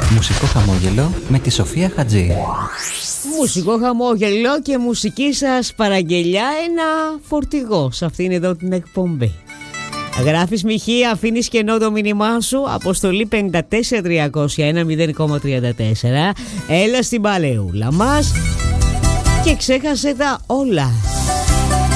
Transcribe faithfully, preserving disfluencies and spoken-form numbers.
Μουσικό χαμόγελο με τη Σοφία Χατζή. Μουσικό χαμόγελο και μουσική σας παραγγελιά, ένα φορτηγό σε αυτήν εδώ την εκπομπή. Γράφεις μοιχή, αφήνεις κενό το μήνυμά σου. Αποστολή πέντε τέσσερα τριακόσια ένα μηδέν κόμμα τριάντα τέσσερα. Έλα στην παλαιούλα μας και ξέχασε τα όλα.